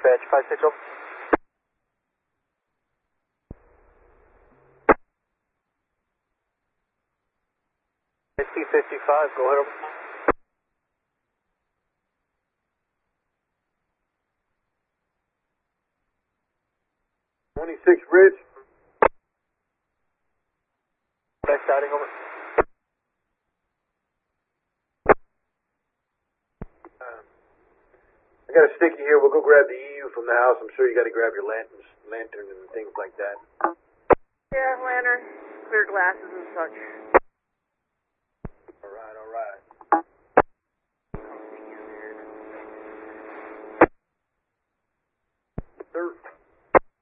Dispatch 560. ST-55, go ahead. 26 Bridge. Back siding over. I got a sticky here. We'll go grab the EU from the house. I'm sure you got to grab your lantern and things like that. Yeah, lantern, clear glasses and such.